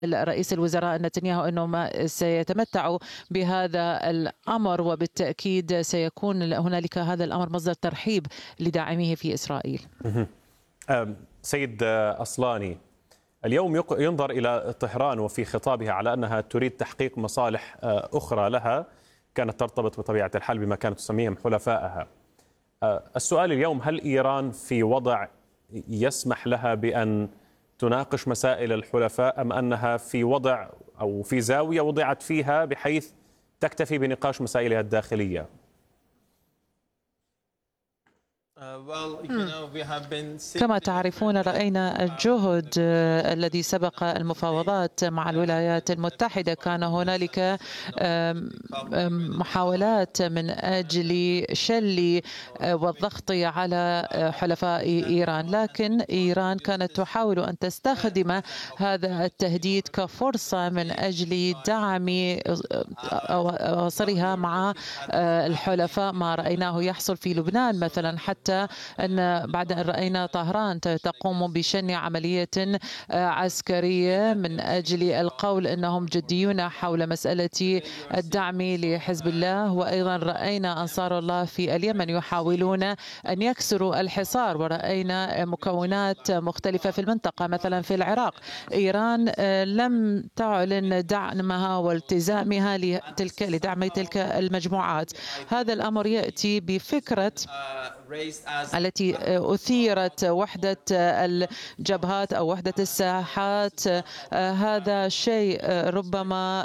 رئيس الوزراء نتنياهو أنه ما سيتمتع بهذا الأمر، وبالتأكيد سيكون هنالك هذا الأمر مصدر ترحيب لداعميه في إسرائيل. سيد أصلاني، اليوم ينظر إلى طهران وفي خطابها على أنها تريد تحقيق مصالح أخرى لها كانت ترتبط بطبيعة الحال بما كانت تسميهم حلفائها. السؤال اليوم: هل إيران في وضع يسمح لها بأن تناقش مسائل الحلفاء، أم أنها في وضع أو في زاوية وضعت فيها بحيث تكتفي بنقاش مسائلها الداخلية؟ كما تعرفون، رأينا الجهد الذي سبق المفاوضات مع الولايات المتحدة. كان هنالك محاولات من أجل شل والضغط على حلفاء إيران، لكن إيران كانت تحاول أن تستخدم هذا التهديد كفرصة من أجل دعم أواصرها مع الحلفاء. ما رأيناه يحصل في لبنان مثلا، حتى أن بعد أن رأينا طهران تقوم بشن عملية عسكرية من أجل القول أنهم جديون حول مسألة الدعم لحزب الله. وأيضا رأينا أنصار الله في اليمن يحاولون أن يكسروا الحصار، ورأينا مكونات مختلفة في المنطقة مثلا في العراق. إيران لم تعلن دعمها والتزامها لدعم تلك المجموعات. هذا الأمر يأتي بفكرة التي أثيرت وحدة الجبهات أو وحدة الساحات. هذا شيء ربما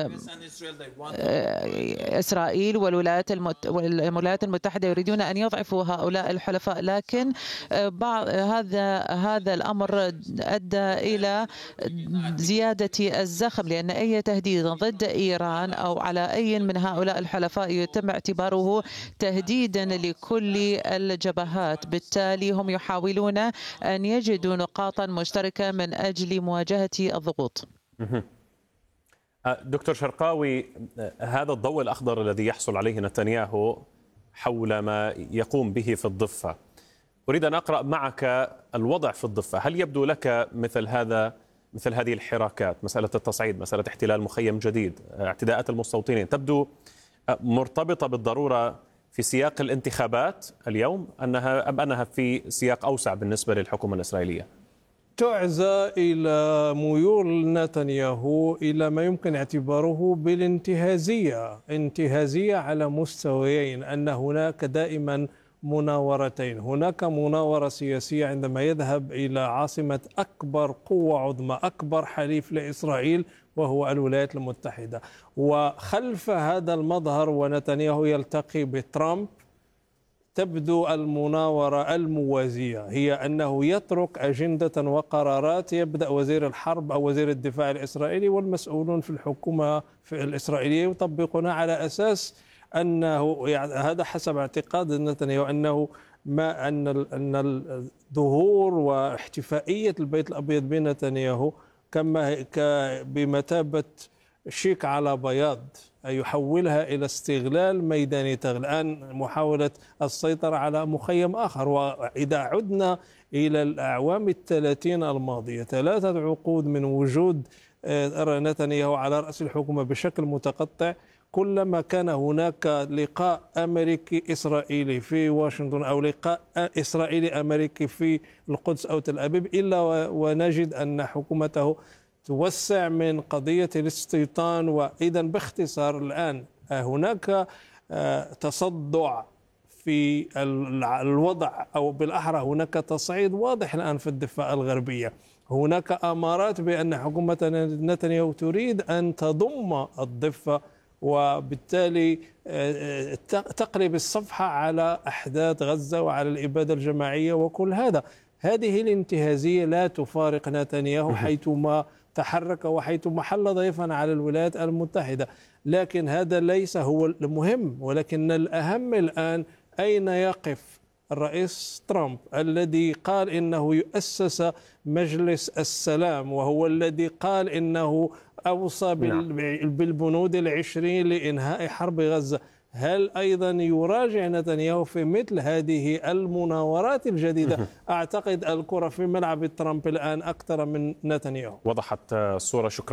إسرائيل والولايات المتحدة يريدون أن يضعفوا هؤلاء الحلفاء، لكن هذا الأمر أدى إلى زيادة الزخم، لأن أي تهديد ضد إيران أو على أي من هؤلاء الحلفاء يتم اعتباره تهديدا لكل الجبهات. بالتالي هم يحاولون أن يجدوا نقاطا مشتركة من أجل مواجهة الضغوط. دكتور شرقاوي، هذا الضوء الأخضر الذي يحصل عليه نتنياهو حول ما يقوم به في الضفة، أريد أن أقرأ معك الوضع في الضفة. هل يبدو لك مثل هذه الحراكات، مسألة التصعيد، مسألة احتلال مخيم جديد، اعتداءات المستوطنين، تبدو مرتبطة بالضرورة في سياق الانتخابات اليوم أم أنها في سياق أوسع بالنسبة للحكومة الإسرائيلية؟ تعزى إلى ميول نتنياهو إلى ما يمكن اعتباره بالانتهازية، انتهازية على مستويين. أن هناك دائما مناورتين، هناك مناورة سياسية عندما يذهب إلى عاصمة أكبر قوة عظمى، أكبر حليف لإسرائيل وهو الولايات المتحدة، وخلف هذا المظهر ونتنياهو يلتقي بترامب تبدو المناورة الموازية، هي أنه يترك أجندة وقرارات يبدأ وزير الحرب أو وزير الدفاع الإسرائيلي والمسؤولون في الحكومة في الإسرائيلية يطبقونها على أساس أنه هذا حسب اعتقاد نتنياهو أن الظهور واحتفائية البيت الأبيض بنتنياهو كما بمثابة شيك على بياض، يحولها إلى استغلال ميداني الآن، محاولة السيطرة على مخيم آخر. وإذا عدنا إلى الأعوام 30 الماضية، 3 عقود من وجود نتنياهو على رأس الحكومة بشكل متقطع، كلما كان هناك لقاء أمريكي إسرائيلي في واشنطن أو لقاء إسرائيلي أمريكي في القدس أو تل أبيب، إلا ونجد أن حكومته توسع من قضية الاستيطان. وإذا باختصار الآن هناك تصدع في الوضع، أو بالأحرى هناك تصعيد واضح الآن في الضفة الغربية. هناك أمارات بأن حكومة نتنياهو تريد أن تضم الضفة، وبالتالي تقلب الصفحة على أحداث غزة وعلى الإبادة الجماعية وكل هذا. هذه الانتهازية لا تفارق نتنياهو حيثما تحرك وحيثما حل ضيفا على الولايات المتحدة. لكن هذا ليس هو المهم، ولكن الأهم الآن أين يقف الرئيس ترامب الذي قال إنه يؤسس مجلس السلام، وهو الذي قال إنه أوصى بالبنود 20 لإنهاء حرب غزة. هل أيضا يراجع نتنياهو في مثل هذه المناورات الجديدة؟ أعتقد الكرة في ملعب ترامب الآن أكثر من نتنياهو. وضحت الصورة. شكرا.